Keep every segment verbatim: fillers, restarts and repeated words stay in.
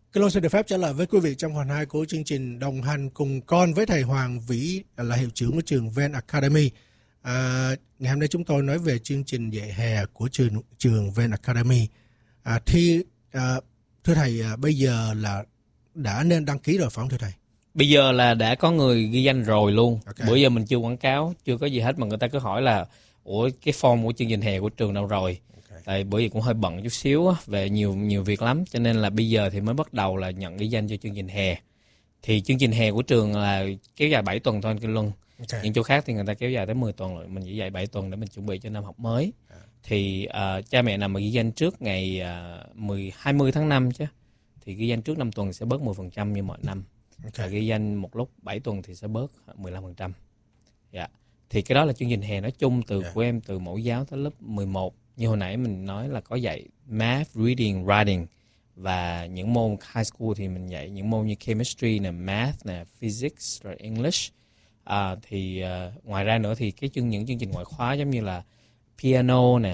Kinh Long xin được phép trả lời với quý vị trong phần hai của chương trình Đồng hành cùng con với thầy Hoàng Vĩ, là hiệu trưởng của trường Ven Academy. À, ngày hôm nay chúng tôi nói về chương trình dạy hè của trường trường Ven Academy. À, thì à, thưa thầy, à, bây giờ là đã nên đăng ký rồi phải không thưa thầy? Bây giờ là đã có người ghi danh rồi luôn. Okay. Bữa giờ mình chưa quảng cáo, chưa có gì hết mà người ta cứ hỏi là ủa cái form của chương trình hè của trường đâu rồi? Okay. Tại bữa giờ cũng hơi bận chút xíu á, về nhiều nhiều việc lắm, cho nên là bây giờ thì mới bắt đầu là nhận ghi danh cho chương trình hè. Thì chương trình hè của trường là kéo dài bảy tuần thôi anh Kinh Luân. Okay. Những chỗ khác thì người ta kéo dài tới mười tuần rồi, mình chỉ dạy bảy tuần để mình chuẩn bị cho năm học mới. Okay. Thì uh, cha mẹ nào mà ghi danh trước ngày uh, mười, hai mươi tháng năm chứ, thì ghi danh trước năm tuần sẽ bớt mười phần trăm như mọi năm. Okay. Và ghi danh một lúc bảy tuần thì sẽ bớt mười lăm phần trăm. Dạ. Thì cái đó là chương trình hè nói chung từ yeah. của em từ mẫu giáo tới lớp mười một. Như hồi nãy mình nói là có dạy math, reading, writing. Và những môn high school thì mình dạy những môn như chemistry, nè, math, nè, physics, rồi English. À, thì uh, ngoài ra nữa thì cái chương những chương trình ngoại khóa giống như là piano nè,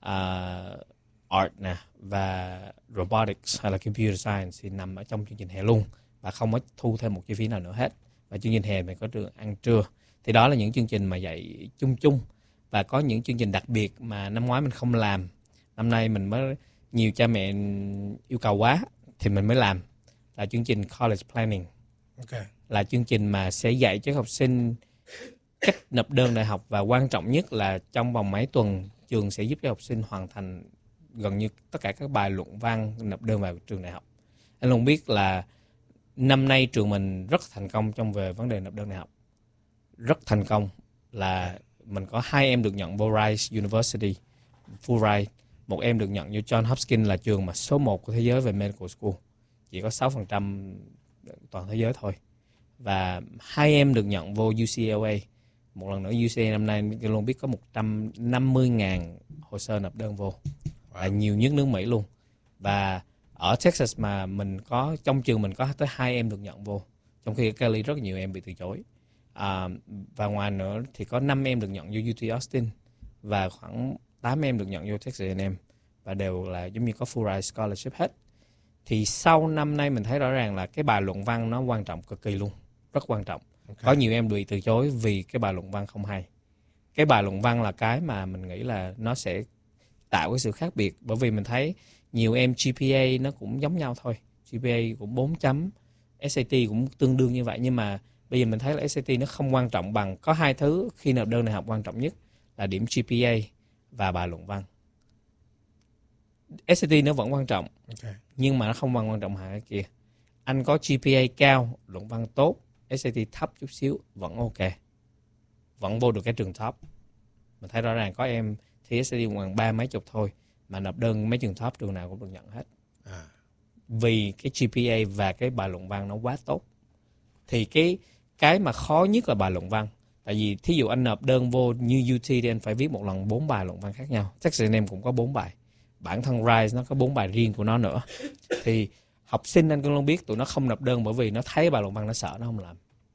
uh, art nè và robotics hay là computer science thì nằm ở trong chương trình hè luôn. Và không có thu thêm một chi phí nào nữa hết. Và chương trình hè mình có trường ăn trưa. Thì đó là những chương trình mà dạy chung chung. Và có những chương trình đặc biệt mà năm ngoái mình không làm. Năm nay mình mới nhiều cha mẹ yêu cầu quá thì mình mới làm. Là chương trình college planning. Okay. Là chương trình mà sẽ dạy cho học sinh cách nộp đơn đại học. Và quan trọng nhất là trong vòng mấy tuần trường sẽ giúp cho học sinh hoàn thành gần như tất cả các bài luận văn nộp đơn vào trường đại học. Anh luôn biết là năm nay trường mình rất thành công trong về vấn đề nộp đơn đại học. Rất thành công là mình có hai em được nhận vô Rice University, Fulbright. Một em được nhận vô John Hopkins là trường mà số một của thế giới về medical school. Chỉ có sáu phần trăm toàn thế giới thôi. Và hai em được nhận vô U C L A. Một lần nữa U C L A năm nay tôi luôn biết có một trăm năm mươi nghìn hồ sơ nộp đơn vô. Là nhiều nhất nước Mỹ luôn. Và ở Texas mà mình có, trong trường mình có tới hai em được nhận vô. Trong khi ở Cali rất nhiều em bị từ chối. À, và ngoài nữa thì có năm em được nhận vô U T Austin. Và khoảng tám em được nhận vô Texas A and M. Và đều là giống như có Fulbright Scholarship hết. Thì sau năm nay mình thấy rõ ràng là cái bài luận văn nó quan trọng cực kỳ luôn. Rất quan trọng. Okay. Có nhiều em bị từ chối vì cái bài luận văn không hay. Cái bài luận văn là cái mà mình nghĩ là nó sẽ tạo cái sự khác biệt. Bởi vì mình thấy nhiều em G P A nó cũng giống nhau thôi. G P A cũng bốn chấm, S A T cũng tương đương như vậy. Nhưng mà bây giờ mình thấy là S A T nó không quan trọng bằng. Có hai thứ khi nộp đơn đại học quan trọng nhất là điểm G P A và bài luận văn. S A T nó vẫn quan trọng. Okay. Nhưng mà nó không quan trọng hẳn cái kia. Anh có G P A cao, luận văn tốt, S A T thấp chút xíu, vẫn ok. Vẫn vô được cái trường top. Mình thấy rõ ràng có em thì S A T khoảng ba mấy chục thôi. Mà nộp đơn mấy trường top trường nào cũng được nhận hết. À. Vì cái G P A và cái bài luận văn nó quá tốt. Thì cái cái mà khó nhất là bài luận văn. Tại vì thí dụ anh nộp đơn vô như U T thì anh phải viết một lần bốn bài luận văn khác nhau. Texas A and M cũng có bốn bài. Bản thân Rice nó có bốn bài riêng của nó nữa. Thì học sinh anh cũng luôn biết tụi nó không nộp đơn bởi vì nó thấy bài luận văn nó sợ nó không làm.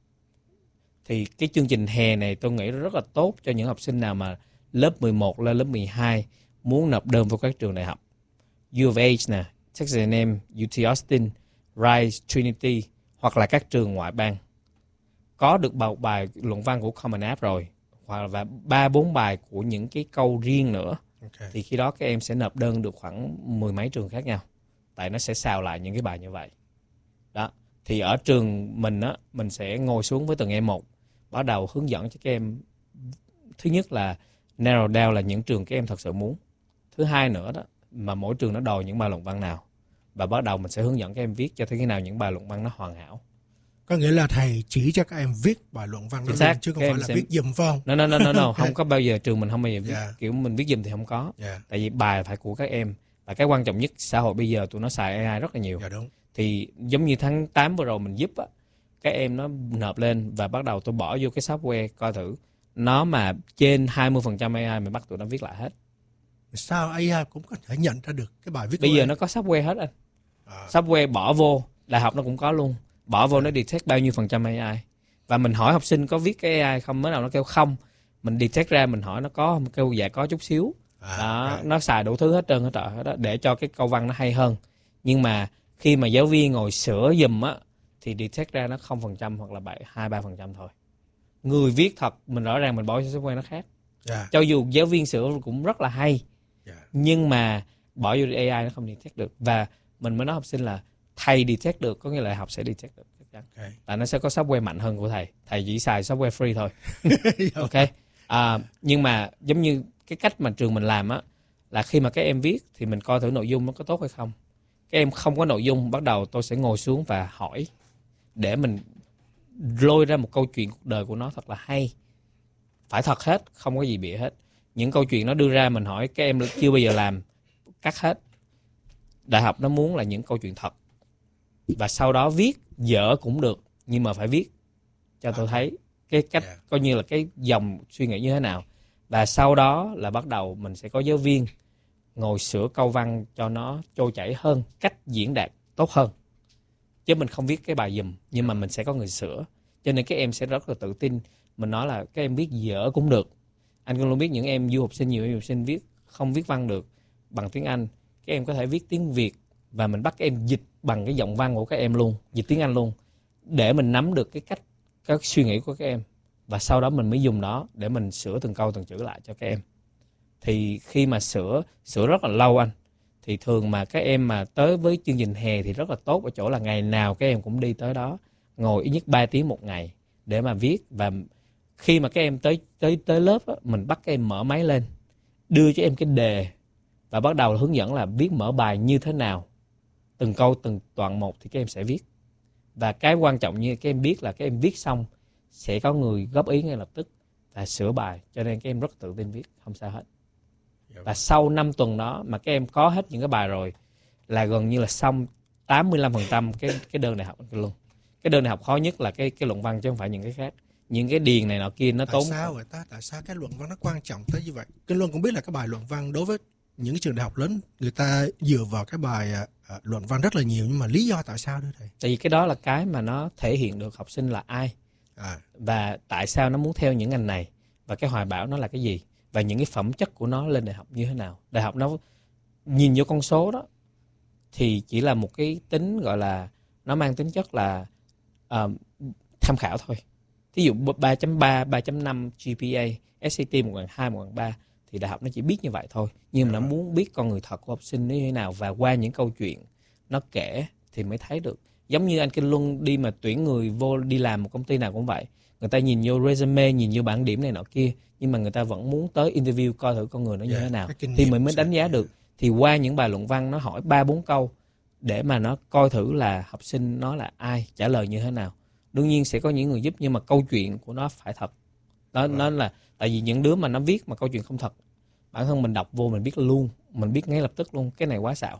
Thì cái chương trình hè này tôi nghĩ rất là tốt cho những học sinh nào mà lớp mười một lên lớp mười hai muốn nộp đơn vào các trường đại học. U of H nè, Texas A and M, U T Austin, Rice, Trinity hoặc là các trường ngoại bang. Có được một bài luận văn của Common App rồi hoặc là ba bốn bài của những cái câu riêng nữa. Okay. Thì khi đó các em sẽ nộp đơn được khoảng mười mấy trường khác nhau. Tại nó sẽ xào lại những cái bài như vậy. Đó. Thì ở trường mình á, mình sẽ ngồi xuống với từng em một, bắt đầu hướng dẫn cho các em. Thứ nhất là narrow down là những trường các em thật sự muốn. Thứ hai nữa đó, mà mỗi trường nó đòi những bài luận văn nào. Và bắt đầu mình sẽ hướng dẫn các em viết cho tới khi nào những bài luận văn nó hoàn hảo. Có nghĩa là thầy chỉ cho các em viết bài luận văn đó luôn, chứ không phải là sẽ... viết giùm phải không? No, no, no, no, no. Không có bao giờ, trường mình không bao giờ viết. Yeah. Kiểu mình viết giùm thì không có. Yeah. Tại vì bài phải của các em. Và cái quan trọng nhất, xã hội bây giờ tụi nó xài A I rất là nhiều. Yeah, đúng. Thì giống như tháng tám vừa rồi mình giúp á, các em nó nộp lên và bắt đầu tôi bỏ vô cái software coi thử. Nó mà trên hai mươi phần trăm A I mình bắt tụi nó viết lại hết. Sao A I cũng có thể nhận ra được cái bài viết bây của giờ em? Nó có software hết anh. À. Software bỏ vô, đại học nó cũng có luôn. Bỏ vô nó detect bao nhiêu phần trăm A I. Và mình hỏi học sinh có viết cái A I không, mới nào nó kêu không. Mình detect ra, mình hỏi nó có không, kêu dạ có chút xíu. À, đó, okay. Nó xài đủ thứ hết trơn hết trọi hết đó, để cho cái câu văn nó hay hơn. Nhưng mà khi mà giáo viên ngồi sửa giùm á thì detect ra nó không phần trăm hoặc là bảy hai ba phần trăm thôi. Người viết thật mình rõ ràng mình bỏ cho software nó khác. Yeah. Cho dù giáo viên sửa cũng rất là hay, yeah. nhưng mà bỏ vô a i nó không detect được. Và mình mới nói học sinh là thầy detect được, có nghĩa là học sẽ detect được. Okay. Là nó sẽ có software mạnh hơn của thầy. Thầy chỉ xài software free thôi. Ok. À, nhưng mà giống như cái cách mà trường mình làm á, là khi mà các em viết thì mình coi thử nội dung nó có tốt hay không. Các em không có nội dung, bắt đầu tôi sẽ ngồi xuống và hỏi để mình lôi ra một câu chuyện cuộc đời của nó thật là hay. Phải thật hết, không có gì bịa hết. Những câu chuyện nó đưa ra mình hỏi các em chưa bao giờ làm, cắt hết. Đại học nó muốn là những câu chuyện thật. Và sau đó viết dở cũng được, nhưng mà phải viết cho tôi thấy cái cách, coi như là cái dòng suy nghĩ như thế nào. Và sau đó là bắt đầu mình sẽ có giáo viên ngồi sửa câu văn cho nó trôi chảy hơn, cách diễn đạt tốt hơn. Chứ mình không viết cái bài giùm, nhưng mà mình sẽ có người sửa. Cho nên các em sẽ rất là tự tin. Mình nói là các em viết dở cũng được. Anh cũng luôn biết những em du học sinh, nhiều em du học sinh viết không viết văn được bằng tiếng Anh. Các em có thể viết tiếng Việt và mình bắt các em dịch bằng cái giọng văn của các em luôn, dịch tiếng Anh luôn, để mình nắm được cái cách, các suy nghĩ của các em. Và sau đó mình mới dùng nó để mình sửa từng câu từng chữ lại cho các em. Thì khi mà sửa, sửa rất là lâu anh. Thì thường mà các em mà tới với chương trình hè thì rất là tốt ở chỗ là ngày nào các em cũng đi tới đó, ngồi ít nhất ba tiếng một ngày để mà viết. Và khi mà các em tới tới tới lớp á, mình bắt các em mở máy lên, đưa cho em cái đề và bắt đầu hướng dẫn là viết mở bài như thế nào. Từng câu từng đoạn một thì các em sẽ viết. Và cái quan trọng như các em biết là các em viết xong sẽ có người góp ý ngay lập tức và sửa bài, cho nên các em rất tự tin viết, không sao hết. Và sau năm tuần đó mà các em có hết những cái bài rồi là gần như là xong tám mươi lăm phần trăm cái cái đơn đại học luôn. Cái đơn đại học khó nhất là cái cái luận văn chứ không phải những cái khác. Những cái điền này nọ kia nó tại tốn. Tại sao vậy ta? Tại sao cái luận văn nó quan trọng tới như vậy? Kinh Luân cũng biết là cái bài luận văn đối với những cái trường đại học lớn người ta dựa vào cái bài à, luận văn rất là nhiều, nhưng mà lý do tại sao nữa thầy? Tại vì cái đó là cái mà nó thể hiện được học sinh là ai. À. Và tại sao nó muốn theo những ngành này, và cái hoài bão nó là cái gì, và những cái phẩm chất của nó lên đại học như thế nào. Đại học nó nhìn vô con số đó thì chỉ là một cái tính gọi là nó mang tính chất là uh, tham khảo thôi. Thí dụ ba chấm ba, ba chấm năm G P A, S A T một nghìn hai trăm, một nghìn ba thì đại học nó chỉ biết như vậy thôi. Nhưng mà nó muốn biết con người thật của học sinh như thế nào, và qua những câu chuyện nó kể thì mới thấy được. Giống như anh Kinh Luân đi mà tuyển người vô đi làm một công ty nào cũng vậy. Người ta nhìn vô resume, nhìn vô bảng điểm này nọ kia, nhưng mà người ta vẫn muốn tới interview coi thử con người nó như yeah, thế nào thì mình mới đánh giá được. Thì qua những bài luận văn nó hỏi ba bốn câu để mà nó coi thử là học sinh nó là ai, trả lời như thế nào. Đương nhiên sẽ có những người giúp, nhưng mà câu chuyện của nó phải thật. Nó nó là tại vì những đứa mà nó viết mà câu chuyện không thật, bản thân mình đọc vô mình biết luôn, mình biết ngay lập tức luôn cái này quá xạo.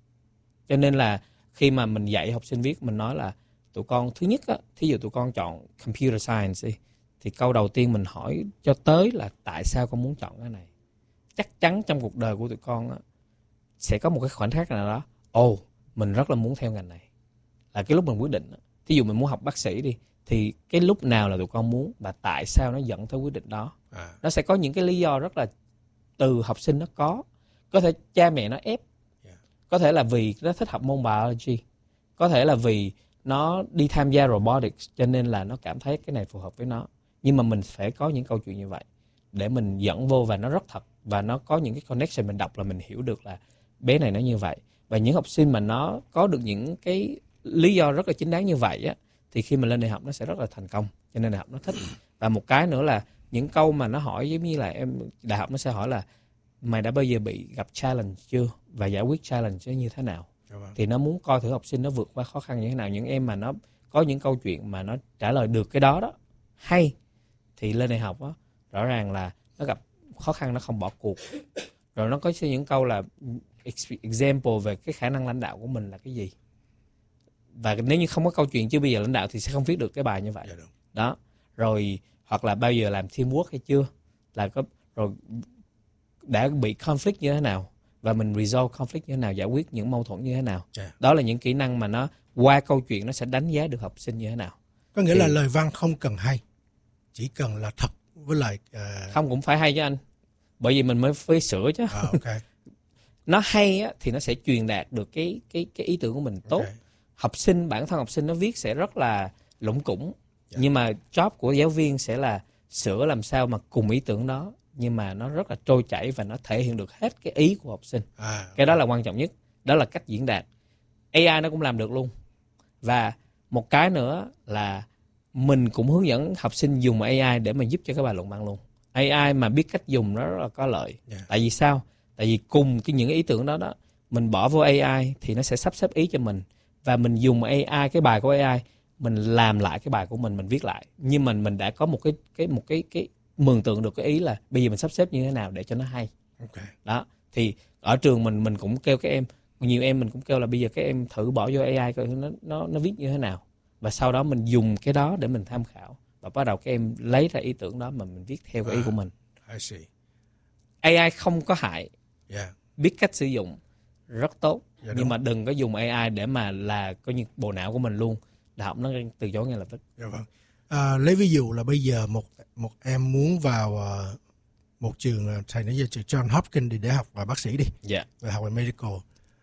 Cho nên là khi mà mình dạy học sinh viết, mình nói là tụi con thứ nhất á, thí dụ tụi con chọn computer science đi, thì câu đầu tiên mình hỏi cho tới là tại sao con muốn chọn cái này. Chắc chắn trong cuộc đời của tụi con á, sẽ có một cái khoảnh khắc nào đó, ồ, oh, mình rất là muốn theo ngành này. Là cái lúc mình quyết định. Thí dụ mình muốn học bác sĩ đi, thì cái lúc nào là tụi con muốn và tại sao nó dẫn tới quyết định đó. À. Nó sẽ có những cái lý do rất là từ học sinh nó có. Có thể cha mẹ nó ép. Yeah. Có thể là vì nó thích học môn biology. Có thể là vì nó đi tham gia robotics cho nên là nó cảm thấy cái này phù hợp với nó. Nhưng mà mình phải có những câu chuyện như vậy để mình dẫn vô và nó rất thật. Và nó có những cái connection, mình đọc là mình hiểu được là bé này nó như vậy. Và những học sinh mà nó có được những cái lý do rất là chính đáng như vậy á, thì khi mà lên đại học nó sẽ rất là thành công. Cho nên đại học nó thích. Và một cái nữa là những câu mà nó hỏi giống như là em, đại học nó sẽ hỏi là mày đã bao giờ bị gặp challenge chưa, và giải quyết challenge như thế nào. Thì nó muốn coi thử học sinh nó vượt qua khó khăn như thế nào. Những em mà nó có những câu chuyện mà nó trả lời được cái đó đó hay, thì lên đại học á, rõ ràng là nó gặp khó khăn nó không bỏ cuộc. Rồi nó có những câu là example về cái khả năng lãnh đạo của mình là cái gì. Và nếu như không có câu chuyện chứ bây giờ lãnh đạo thì sẽ không viết được cái bài như vậy. Đó. Rồi hoặc là bao giờ làm teamwork hay chưa, là có rồi đã bị conflict như thế nào, và mình resolve conflict như thế nào, giải quyết những mâu thuẫn như thế nào. Yeah. Đó là những kỹ năng mà nó qua câu chuyện nó sẽ đánh giá được học sinh như thế nào. Có nghĩa thì, là lời văn không cần hay, chỉ cần là thật với lại uh... không cũng phải hay chứ anh, bởi vì mình mới phải sửa chứ. À, okay. nó hay á, thì nó sẽ truyền đạt được cái cái cái ý tưởng của mình tốt. Okay. Học sinh, bản thân học sinh nó viết sẽ rất là lủng củng, yeah. nhưng mà job của giáo viên sẽ là sửa làm sao mà cùng ý tưởng đó, nhưng mà nó rất là trôi chảy và nó thể hiện được hết cái ý của học sinh. À, okay. Cái đó là quan trọng nhất, đó là cách diễn đạt. a i nó cũng làm được luôn. Và một cái nữa là mình cũng hướng dẫn học sinh dùng a i để mà giúp cho các bài luận văn luôn. a i mà biết cách dùng nó rất là có lợi. Yeah. Tại vì sao? Tại vì cùng cái những cái ý tưởng đó đó, mình bỏ vô a i thì nó sẽ sắp xếp ý cho mình, và mình dùng a i, cái bài của a i, mình làm lại cái bài của mình, mình viết lại. Nhưng mình mình đã có một cái cái một cái cái mường tượng được cái ý là bây giờ mình sắp xếp như thế nào để cho nó hay. Okay. Đó, thì ở trường mình mình cũng kêu các em, nhiều em mình cũng kêu là bây giờ các em thử bỏ vô a i coi nó nó nó viết như thế nào, và sau đó mình dùng cái đó để mình tham khảo, và bắt đầu các em lấy ra ý tưởng đó mà mình viết theo cái ý của mình. I see. a i không có hại. Yeah. Biết cách sử dụng rất tốt. Yeah, nhưng mà đừng có dùng a i để mà là coi như bộ não của mình luôn. Đại học nó từ chối ngay lập tức. Yeah, vâng. À, lấy ví dụ là bây giờ một một em muốn vào uh, một trường, thầy nói giờ trường John Hopkins để học và bác sĩ đi. Yeah. Về học về medical.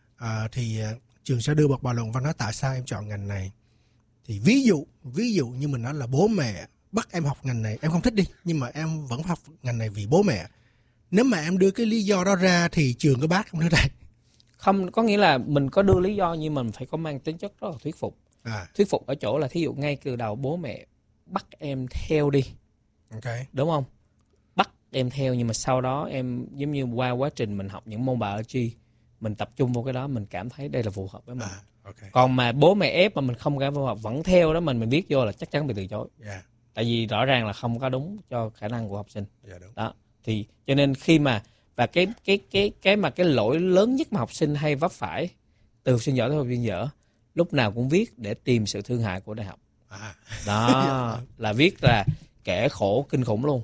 À, thì uh, trường sẽ đưa một bài luận văn nói tại sao em chọn ngành này. Thì ví dụ ví dụ như mình nói là bố mẹ bắt em học ngành này, em không thích đi, nhưng mà em vẫn học ngành này vì bố mẹ. Nếu mà em đưa cái lý do đó ra thì trường có bác không thưa thầy? Không, có nghĩa là mình có đưa lý do nhưng mình phải có mang tính chất rất là thuyết phục. À. Thuyết phục ở chỗ là thí dụ ngay từ đầu bố mẹ bắt em theo đi. Okay. Đúng không? Bắt em theo, nhưng mà sau đó em giống như qua quá trình mình học những môn biology, mình tập trung vô cái đó, mình cảm thấy đây là phù hợp với mình. À, okay. Còn mà bố mẹ ép mà mình không cảm phù hợp vẫn theo đó, mình mình biết vô là chắc chắn bị từ chối. Yeah. Tại vì rõ ràng là không có đúng cho khả năng của học sinh. Yeah, đúng. Đó. Thì cho nên khi mà và cái cái cái cái mà cái lỗi lớn nhất mà học sinh hay vấp phải từ học sinh giỏi tới học sinh dở, lúc nào cũng viết để tìm sự thương hại của đại học. À. Đó là viết là kẻ khổ kinh khủng luôn.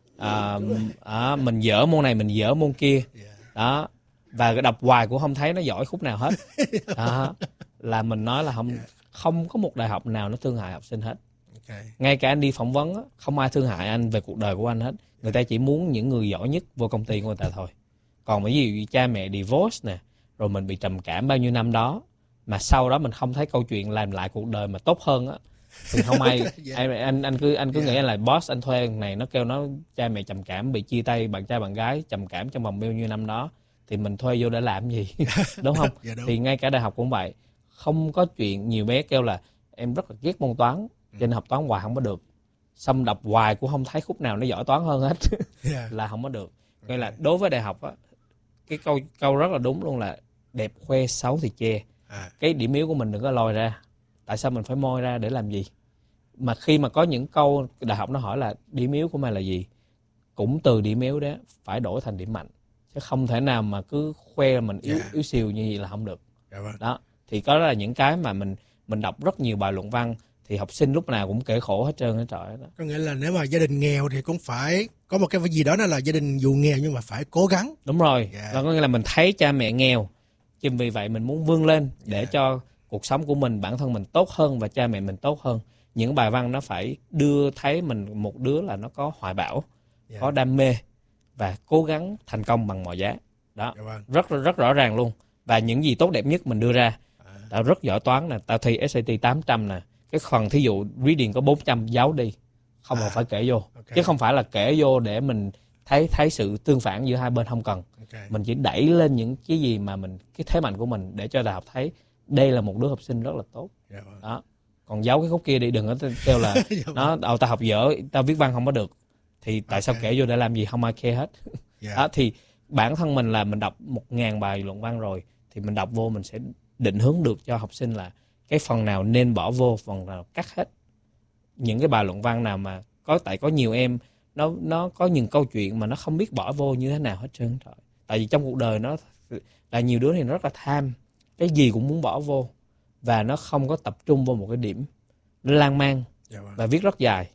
À, à, mình dở môn này, mình dở môn kia. Đó. Và đọc hoài cũng không thấy nó giỏi khúc nào hết. Đó. Là mình nói là không không có một đại học nào nó thương hại học sinh hết. Okay. Ngay cả anh đi phỏng vấn không ai thương hại anh về cuộc đời của anh hết. Người ta chỉ muốn những người giỏi nhất vô công ty của người ta thôi. Còn ví dụ như cha mẹ divorce nè, rồi mình bị trầm cảm bao nhiêu năm đó, mà sau đó mình không thấy câu chuyện làm lại cuộc đời mà tốt hơn á, thì không ai. Yeah. anh anh anh cứ anh cứ yeah. nghĩ là boss anh thuê này nó kêu nó cha mẹ trầm cảm, bị chia tay bạn trai bạn gái trầm cảm trong vòng bao nhiêu năm đó, thì mình thuê vô để làm gì? Đúng không? Yeah, đúng. Thì ngay cả đại học cũng vậy. Không có chuyện nhiều bé kêu là em rất là ghét môn toán, cho nên học toán hoài không có được. Xong đọc hoài cũng không thấy khúc nào nó giỏi toán hơn hết. Yeah. Là không có được. Nên okay. là đối với đại học á, cái câu câu rất là đúng luôn là đẹp khoe xấu thì che. À. Cái điểm yếu của mình đừng có lòi ra. Tại sao mình phải moi ra để làm gì? Mà khi mà có những câu đại học nó hỏi là điểm yếu của mày là gì, cũng từ điểm yếu đó phải đổi thành điểm mạnh. Chứ không thể nào mà cứ khoe mình yếu, yeah. yếu xìu như vậy là không được. Yeah, right. Đó. Thì có là những cái mà mình mình đọc rất nhiều bài luận văn thì học sinh lúc nào cũng kể khổ hết trơn hết trọi đó. Có nghĩa là nếu mà gia đình nghèo thì cũng phải có một cái gì đó, nó là gia đình dù nghèo nhưng mà phải cố gắng. Đúng rồi. Yeah. Đó có nghĩa là mình thấy cha mẹ nghèo, chính vì vậy mình muốn vươn lên để yeah. cho cuộc sống của mình, bản thân mình tốt hơn và cha mẹ mình tốt hơn. Những bài văn nó phải đưa thấy mình một đứa là nó có hoài bão, yeah. có đam mê và cố gắng thành công bằng mọi giá. Đó. Yeah. Rất rất rõ ràng luôn. Và những gì tốt đẹp nhất mình đưa ra. À. Tao rất giỏi toán nè, tao thi ét a tê tám trăm nè. Cái phần thí dụ reading có bốn trăm giấu đi, không à, phải kể vô. Okay. Chứ không phải là kể vô để mình thấy thấy sự tương phản giữa hai bên, không cần. Okay. Mình chỉ đẩy lên những cái gì mà mình, cái thế mạnh của mình để cho đại học thấy đây là một đứa học sinh rất là tốt. Yeah. Đó. Còn giấu cái khúc kia đi, đừng có kêu là nó đầu tao học dở, tao viết văn không có được. Thì tại okay. sao kể vô để làm gì, không ai care hết. Yeah. Đó, thì bản thân mình là mình đọc một ngàn bài luận văn rồi, thì mình đọc vô mình sẽ định hướng được cho học sinh là cái phần nào nên bỏ vô, phần nào cắt hết. Những cái bài luận văn nào mà có, tại có nhiều em nó nó có những câu chuyện mà nó không biết bỏ vô như thế nào hết trơn trời. Tại vì trong cuộc đời nó là nhiều đứa thì nó rất là tham, cái gì cũng muốn bỏ vô và nó không có tập trung vô một cái điểm, nó lan man và viết rất dài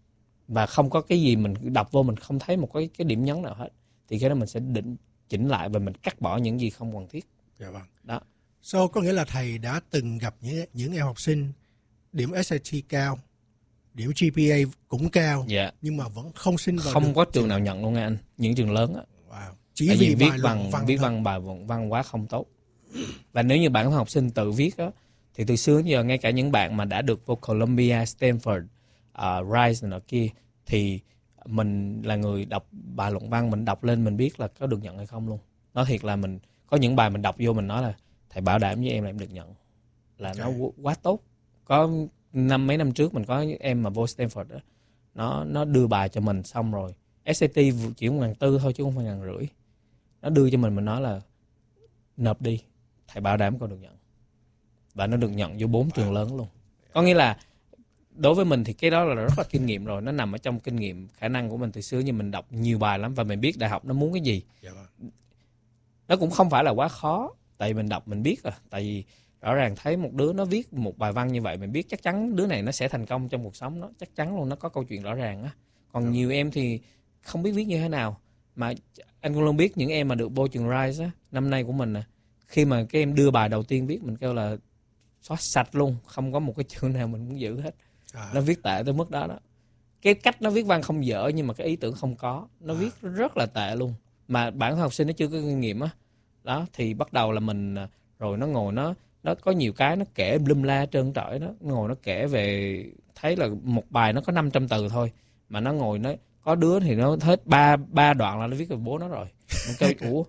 và không có cái gì mình đọc vô mình không thấy một cái cái điểm nhấn nào hết, thì cái đó mình sẽ định chỉnh lại và mình cắt bỏ những gì không cần thiết. Dạ vâng. Đó. So có nghĩa là thầy đã từng gặp những những em học sinh điểm ét a tê cao, điểm giê pê a cũng cao, yeah. nhưng mà vẫn không xin vào không được có trường nào nhận luôn nha anh, những trường lớn á. Wow. Chỉ Tại vì, vì viết bài văn, luận văn viết thôi. văn bài luận văn quá không tốt. Và nếu như bản thân học sinh tự viết á, thì từ xưa đến giờ ngay cả những bạn mà đã được vô Columbia, Stanford, uh, Rice này nọ kia, thì mình là người đọc bài luận văn, mình đọc lên mình biết là có được nhận hay không luôn. Nói thiệt là mình có những bài mình đọc vô mình nói là thầy bảo đảm với em là em được nhận, là okay. Nó quá tốt. Có năm mấy năm trước mình có em mà vô Stanford đó, nó nó đưa bài cho mình xong rồi ét a tê chỉ một ngàn tư thôi chứ không phải ngàn rưỡi. Nó đưa cho mình mình nói là nộp đi, thầy bảo đảm con được nhận. Và nó được nhận vô bốn trường lớn luôn. Có nghĩa là đối với mình thì cái đó là rất là kinh nghiệm rồi. Nó nằm ở trong kinh nghiệm, khả năng của mình từ xưa, như mình đọc nhiều bài lắm và mình biết đại học nó muốn cái gì. Nó cũng không phải là quá khó, tại vì mình đọc mình biết rồi. Tại vì rõ ràng thấy một đứa nó viết một bài văn như vậy, mình biết chắc chắn đứa này nó sẽ thành công trong cuộc sống, nó chắc chắn luôn, nó có câu chuyện rõ ràng á. Còn nhiều em thì không biết viết như thế nào. Mà anh cũng luôn biết những em mà được vô trường Rice á, năm nay của mình nè, khi mà cái em đưa bài đầu tiên viết, mình kêu là xóa sạch luôn, không có một cái chữ nào mình muốn giữ hết. À. Nó viết tệ tới mức đó đó. Cái cách nó viết văn không dở, nhưng mà cái ý tưởng không có. Nó à. viết rất là tệ luôn. Mà bản thân học sinh nó chưa có kinh nghiệm á. Đó, thì bắt đầu là mình, rồi nó ngồi nó, nó có nhiều cái nó kể blum la trơn trọi đó. Nó ngồi nó kể về, thấy là một bài nó có năm trăm từ thôi. Mà nó ngồi nó, có đứa thì nó hết ba ba đoạn là nó viết về bố nó rồi. Mình kêu, ủa,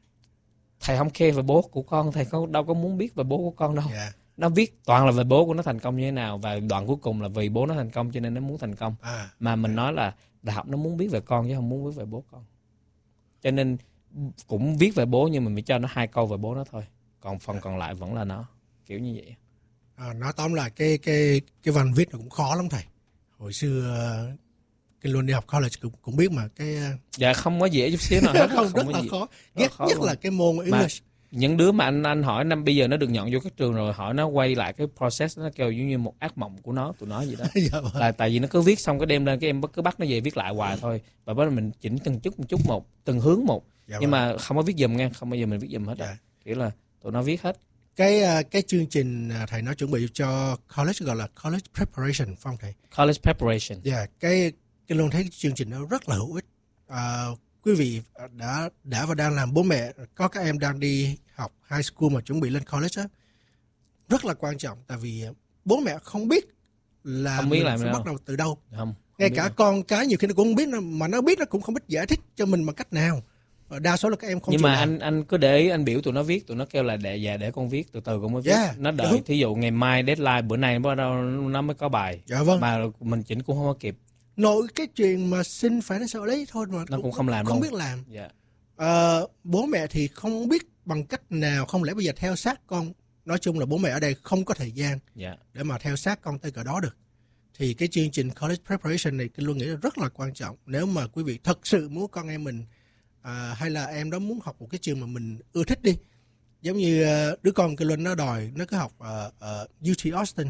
thầy không care về bố của con, thầy không, đâu có muốn biết về bố của con đâu. Yeah. Nó viết toàn là về bố của nó thành công như thế nào, và đoạn cuối cùng là vì bố nó thành công cho nên nó muốn thành công. À, mà mình yeah. nói là đại học nó muốn biết về con chứ không muốn biết về bố con. Cho nên cũng viết về bố, nhưng mà mình cho nó hai câu về bố nó thôi. Còn phần yeah. còn lại vẫn là nó. Kiểu như vậy. À, nói tóm lại cái cái cái văn viết nó cũng khó lắm thầy. Hồi xưa cái luôn đi học college cũng, cũng biết mà cái dạ không có dễ chút xíu nào hết. Không, không rất là gì. Khó. Ghét nhất là cái môn English. Mà những đứa mà anh anh hỏi năm bây giờ nó được nhận vô các trường rồi, hỏi nó quay lại cái process, nó kêu giống như một ác mộng của nó, tụi nó gì đó. Dạ vâng. Là tại vì nó cứ viết xong cái đem lên, cái em cứ bắt nó về viết lại hoài thôi, và bắt đầu mình chỉnh từng chút một chút một, từng hướng một. Dạ nhưng vâng. mà không có viết giùm nha, không bao giờ mình viết giùm hết. Dạ. Kiểu là tụi nó viết hết. Cái cái chương trình thầy nói chuẩn bị cho college gọi là college preparation phải không thầy? College preparation. Dạ, yeah, cái cái luôn thấy cái chương trình nó rất là hữu ích. À, quý vị đã đã và đang làm bố mẹ, có các em đang đi học high school mà chuẩn bị lên college á, rất là quan trọng, tại vì bố mẹ không biết là không biết mình làm phải đâu. bắt đầu từ đâu. Không, không ngay cả đâu. Con cái nhiều khi nó cũng không biết, mà nó biết nó cũng không biết giải thích cho mình bằng cách nào. Đa số là các em không. Nhưng mà làm. anh anh cứ để ý, anh biểu tụi nó viết, tụi nó kêu là để dạ để con viết từ từ con mới viết. Yeah, nó đợi thí dụ ngày mai deadline, bữa nay bắt đầu nó mới có bài. Dạ vâng. Mà mình chỉnh cũng không có kịp. Nội cái chuyện mà xin phải nó sợ lấy thôi mà nó cũng, cũng không làm không đâu. biết làm. Yeah. À, bố mẹ thì không biết bằng cách nào, không lẽ bây giờ theo sát con. Nói chung là bố mẹ ở đây không có thời gian yeah. để mà theo sát con tới cỡ đó được. Thì cái chương trình college preparation này tôi luôn nghĩ là rất là quan trọng. Nếu mà quý vị thật sự muốn con em mình à, hay là em đó muốn học một cái trường mà mình ưa thích đi, giống như uh, đứa con cái Luân nó đòi nó cứ học uh, uh, u tê Austin,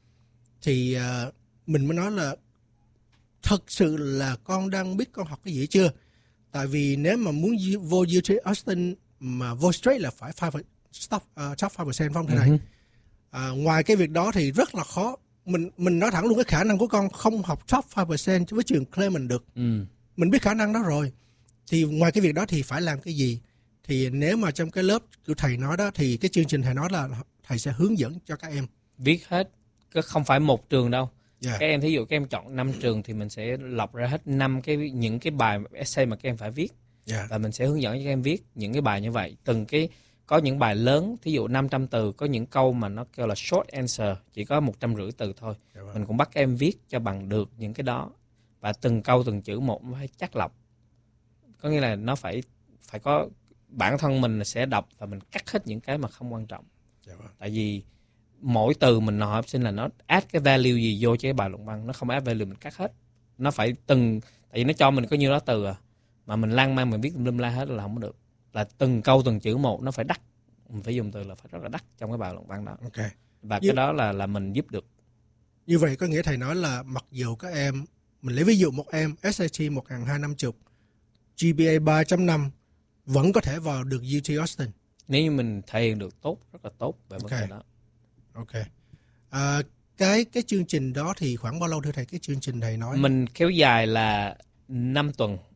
thì uh, mình mới nói là thật sự là con đang biết con học cái gì chưa. Tại vì nếu mà muốn vô u tê Austin mà vô straight là phải five, top, uh, top five percent phong thế này. Uh-huh. uh, ngoài cái việc đó thì rất là khó. Mình mình nói thẳng luôn, cái khả năng của con không học top five percent với trường Clement được. Ừ. Mình biết khả năng đó rồi. Thì ngoài cái việc đó thì phải làm cái gì? Thì nếu mà trong cái lớp của thầy nói đó, thì cái chương trình thầy nói là thầy sẽ hướng dẫn cho các em. Viết hết, không phải một trường đâu. Yeah. Các em thí dụ các em chọn năm trường thì mình sẽ lọc ra hết năm cái những cái bài essay mà các em phải viết. Yeah. Và mình sẽ hướng dẫn cho các em viết những cái bài như vậy. Từng cái, có những bài lớn, thí dụ năm trăm từ, có những câu mà nó kêu là short answer, chỉ có một trăm rưỡi từ thôi. Yeah. Mình cũng bắt các em viết cho bằng được những cái đó. Và từng câu từng chữ một phải chắc lọc. Có nghĩa là nó phải phải có, bản thân mình sẽ đọc và mình cắt hết những cái mà không quan trọng. Yeah. Tại vì mỗi từ mình nói học sinh là nó add cái value gì vô cho cái bài luận văn, nó không add value mình cắt hết. Nó phải từng, tại vì nó cho mình có nhiêu đó từ à, mà mình lan man mình viết lum la hết là không được. Là từng câu từng chữ một nó phải đắt, mình phải dùng từ là phải rất là đắt trong cái bài luận văn đó. Okay. Và như, cái đó là là mình giúp được. Như vậy có nghĩa thầy nói là mặc dù các em, mình lấy ví dụ một em ét a tê một nghìn hai trăm năm mươi, giê pê a ba chấm năm vẫn có thể vào được u tê Austin. Nếu như mình thể hiện được tốt, rất là tốt về vấn đề đó. Ok. À, cái cái chương trình đó thì khoảng bao lâu thưa thầy? Cái chương trình thầy nói mình kéo dài là năm tuần.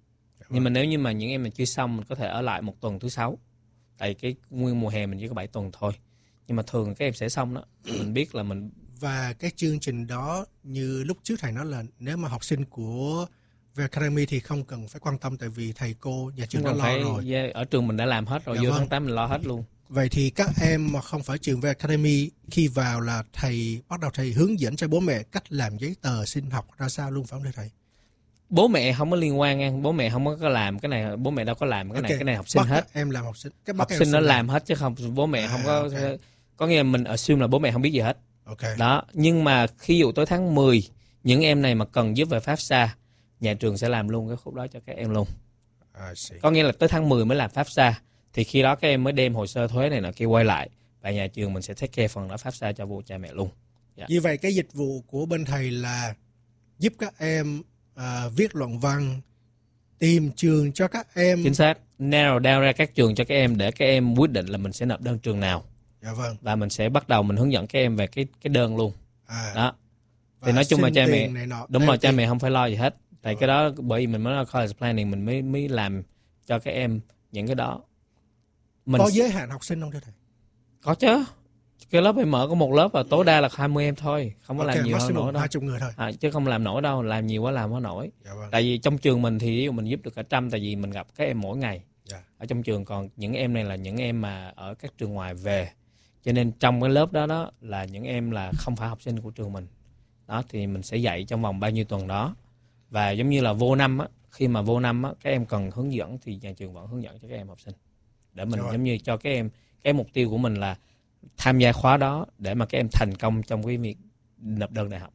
Nhưng mà nếu như mà những em mà chưa xong, mình có thể ở lại một tuần thứ sáu. Tại cái nguyên mùa hè mình chỉ có bảy tuần thôi. Nhưng mà thường các em sẽ xong đó. Mình biết là mình... Và cái chương trình đó như lúc trước thầy nói là nếu mà học sinh của Ven Academy thì không cần phải quan tâm, tại vì thầy cô nhà trường đã lo phải, rồi. Yeah, ở trường mình đã làm hết rồi, dạ vô vâng. tháng tám mình lo hết luôn. Vậy thì các em mà không phải trường Ven Academy, khi vào là thầy bắt đầu thầy hướng dẫn cho bố mẹ cách làm giấy tờ xin học ra sao luôn, phải không thầy? Bố mẹ không có liên quan nha, bố mẹ không có làm cái này, bố mẹ đâu có làm cái này, okay. Cái này học sinh bắt hết. Em làm học sinh, cái học sinh nó làm. làm hết chứ không, bố mẹ à, không có, okay. Có nghĩa là mình assume là bố mẹ không biết gì hết. Okay. Đó, nhưng mà khi dụ tới tháng mười, những em này mà cần giúp về FAFSA, nhà trường sẽ làm luôn cái khúc đó cho các em luôn. Có nghĩa là tới tháng mười mới làm FAFSA, thì khi đó các em mới đem hồ sơ thuế này nọ kia quay lại, và nhà trường mình sẽ take care phần đó FAFSA cho vô cha mẹ luôn. Yeah. Như vậy cái dịch vụ của bên thầy là giúp các em uh, viết luận văn, tìm trường cho các em. Chính xác, narrow down ra các trường cho các em để các em quyết định là mình sẽ nộp đơn trường nào. Dạ vâng. Và mình sẽ bắt đầu mình hướng dẫn các em về cái cái đơn luôn. À. Đó. Thì nói chung là cha mẹ đúng rồi, cha mẹ không phải lo gì hết. Tại ừ. cái đó bởi vì mình mới nói college planning, mình mới mới làm cho các em những cái đó. Mình có giới hạn học sinh không thưa thầy? Có chứ. Cái lớp em mở có một lớp và tối đa là hai mươi em thôi, không có okay, làm nhiều hơn nổi đâu. hai mươi người thôi. À, chứ không làm nổi đâu, làm nhiều quá làm không nổi. Dạ vâng. Tại vì trong trường mình thì ví dụ mình giúp được cả trăm, tại vì mình gặp các em mỗi ngày. Dạ. Ở trong trường, còn những em này là những em mà ở các trường ngoài về. Cho nên trong cái lớp đó đó là những em là không phải học sinh của trường mình. Đó thì mình sẽ dạy trong vòng bao nhiêu tuần đó. Và giống như là vô năm á, khi mà vô năm á, các em cần hướng dẫn thì nhà trường vẫn hướng dẫn cho các em học sinh. Để mình dạ giống như cho các em, cái mục tiêu của mình là tham gia khóa đó để mà các em thành công trong cái việc nộp đơn đại học.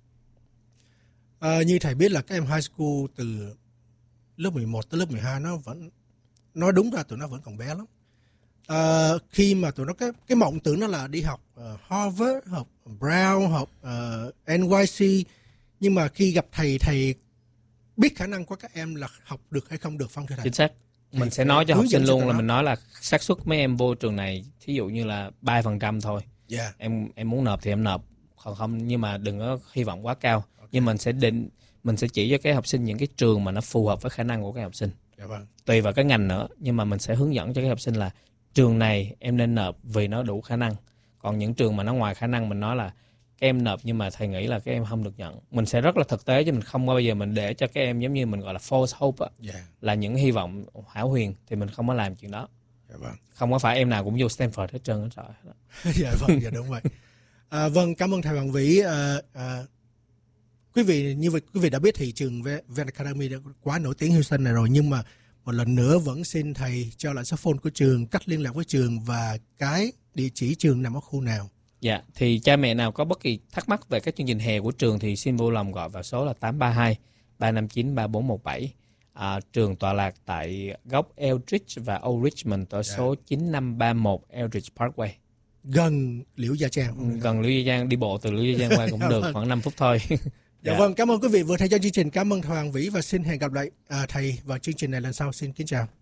À, như thầy biết là các em high school từ lớp mười một tới lớp mười hai nó vẫn, nói đúng ra tụi nó vẫn còn bé lắm. À, khi mà tụi nó cái cái mộng tưởng nó là đi học uh, Harvard, học Brown, học uh, en i xê, nhưng mà khi gặp thầy, thầy biết khả năng của các em là học được hay không được, phong thưa thầy? Chính xác. Thầy mình sẽ nói cho học sinh luôn là mình nói là xác suất mấy em vô trường này thí dụ như là ba phần trăm thôi. Yeah. Em em muốn nộp thì em nộp, còn không nhưng mà đừng có hy vọng quá cao. Okay. Nhưng mình sẽ định mình sẽ chỉ cho các học sinh những cái trường mà nó phù hợp với khả năng của các học sinh. Yeah, vâng. Tùy vào cái ngành nữa, nhưng mà mình sẽ hướng dẫn cho các học sinh là trường này em nên nộp vì nó đủ khả năng. Còn những trường mà nó ngoài khả năng mình nói là các em nộp nhưng mà thầy nghĩ là các em không được nhận. Mình sẽ rất là thực tế chứ mình không bao giờ mình để cho các em giống như mình gọi là false hope á. Yeah. Là những hy vọng hão huyền thì mình không có làm chuyện đó. Yeah, vâng. Không có phải em nào cũng vô Stanford hết trơn hết rồi. Dạ vâng, dạ đúng vậy. À, vâng, cảm ơn thầy Hoàng Vĩ. À, à, quý vị như vậy quý vị đã biết thì trường Ven Academy đã quá nổi tiếng Houston này rồi, nhưng mà một lần nữa vẫn xin thầy cho lại số phone của trường, cách liên lạc với trường và cái địa chỉ trường nằm ở khu nào. Dạ, thì cha mẹ nào có bất kỳ thắc mắc về các chương trình hè của trường thì xin vui lòng gọi vào số là tám ba hai ba năm chín ba bốn một bảy. À, trường tọa lạc tại góc Eldridge và Old Richmond ở dạ. số chín năm ba mốt Eldridge Parkway. Gần Liễu Gia Trang. Gần Liễu Gia Trang, đi bộ từ Liễu Gia Trang qua cũng được, khoảng năm phút thôi. Dạ, dạ vâng, cảm ơn quý vị vừa theo dõi chương trình. Cảm ơn thầy Hoàng Vĩ và xin hẹn gặp lại à, thầy vào chương trình này lần sau. Xin kính chào.